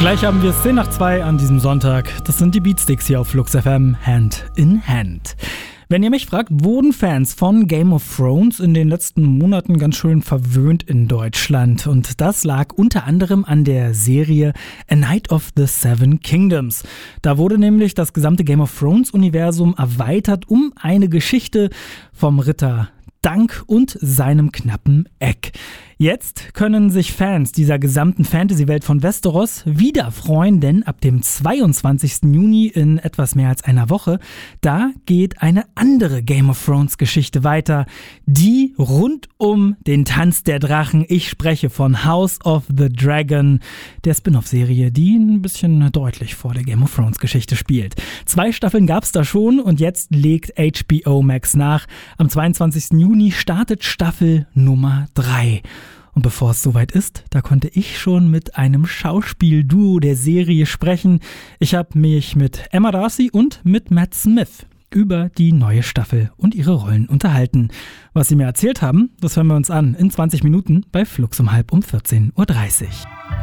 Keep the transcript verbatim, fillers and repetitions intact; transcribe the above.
Gleich haben wir zehn nach zwei an diesem Sonntag. Das sind die Beatsticks hier auf Flux F M, Hand in Hand. Wenn ihr mich fragt, wurden Fans von Game of Thrones in den letzten Monaten ganz schön verwöhnt in Deutschland. Und das lag unter anderem an der Serie A Night of the Seven Kingdoms. Da wurde nämlich das gesamte Game of Thrones-Universum erweitert um eine Geschichte vom Ritter Dunk und seinem knappen Eck. Jetzt können sich Fans dieser gesamten Fantasy-Welt von Westeros wieder freuen, denn ab dem zweiundzwanzigsten Juni in etwas mehr als einer Woche, da geht eine andere Game of Thrones Geschichte weiter, die rund um den Tanz der Drachen. Ich spreche von House of the Dragon, der Spin-off-Serie, die ein bisschen deutlich vor der Game of Thrones Geschichte spielt. Zwei Staffeln gab's da schon und jetzt legt H B O Max nach. Am zweiundzwanzigsten Juni startet Staffel Nummer drei. Und bevor es soweit ist, da konnte ich schon mit einem Schauspielduo der Serie sprechen. Ich habe mich mit Emma Darcy und mit Matt Smith über die neue Staffel und ihre Rollen unterhalten. Was sie mir erzählt haben, das hören wir uns an in zwanzig Minuten bei Flux um halb um vierzehn Uhr dreißig.